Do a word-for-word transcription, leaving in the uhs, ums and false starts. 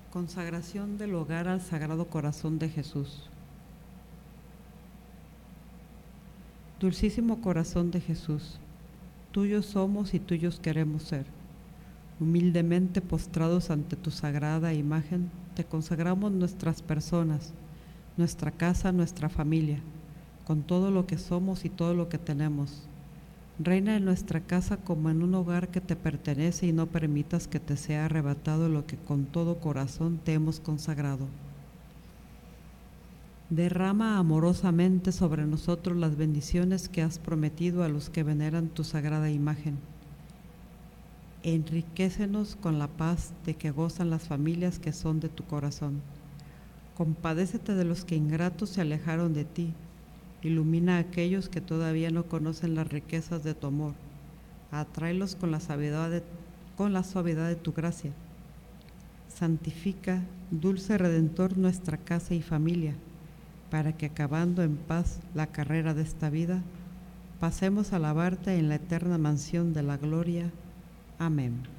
Consagración del hogar al Sagrado Corazón de Jesús. Dulcísimo Corazón de Jesús, tuyos somos y tuyos queremos ser. Humildemente postrados ante tu sagrada imagen, te consagramos nuestras personas, nuestra casa, nuestra familia, con todo lo que somos y todo lo que tenemos. Reina en nuestra casa como en un hogar que te pertenece y no permitas que te sea arrebatado lo que con todo corazón te hemos consagrado. Derrama amorosamente sobre nosotros las bendiciones que has prometido a los que veneran tu sagrada imagen. Enriquécenos con la paz de que gozan las familias que son de tu corazón. Compadécete de los que ingratos se alejaron de ti. Ilumina a aquellos que todavía no conocen las riquezas de tu amor. Atráelos con la suavidad de, con la suavidad de tu gracia. Santifica, dulce Redentor, nuestra casa y familia, para que acabando en paz la carrera de esta vida, pasemos a alabarte en la eterna mansión de la gloria. Amén.